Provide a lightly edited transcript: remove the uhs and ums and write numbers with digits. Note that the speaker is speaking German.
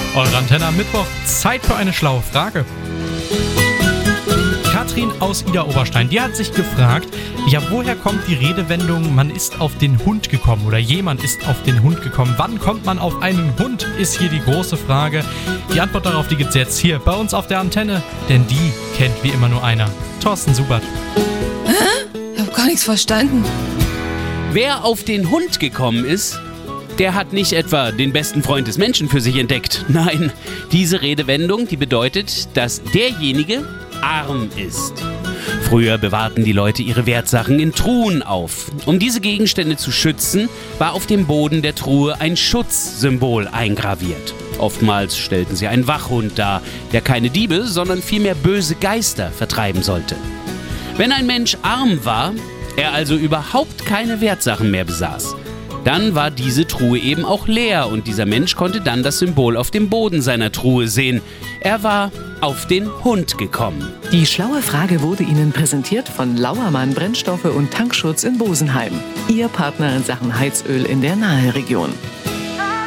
Eure Antenne am Mittwoch. Zeit für eine schlaue Frage. Katrin aus Ida-Oberstein, die hat sich gefragt, ja, woher kommt die Redewendung, man ist auf den Hund gekommen oder jemand ist auf den Hund gekommen? Wann kommt man auf einen Hund, ist hier die große Frage. Die Antwort darauf, die gibt's jetzt hier bei uns auf der Antenne, denn die kennt wie immer nur einer. Thorsten Subert. Ich hab gar nichts verstanden. Wer auf den Hund gekommen ist, der hat nicht etwa den besten Freund des Menschen für sich entdeckt. Nein, diese Redewendung, die bedeutet, dass derjenige arm ist. Früher bewahrten die Leute ihre Wertsachen in Truhen auf. Um diese Gegenstände zu schützen, war auf dem Boden der Truhe ein Schutzsymbol eingraviert. Oftmals stellten sie einen Wachhund dar, der keine Diebe, sondern vielmehr böse Geister vertreiben sollte. Wenn ein Mensch arm war, er also überhaupt keine Wertsachen mehr besaß, dann war diese Truhe eben auch leer und dieser Mensch konnte dann das Symbol auf dem Boden seiner Truhe sehen. Er war auf den Hund gekommen. Die schlaue Frage wurde Ihnen präsentiert von Lauermann Brennstoffe und Tankschutz in Bosenheim. Ihr Partner in Sachen Heizöl in der Naheregion.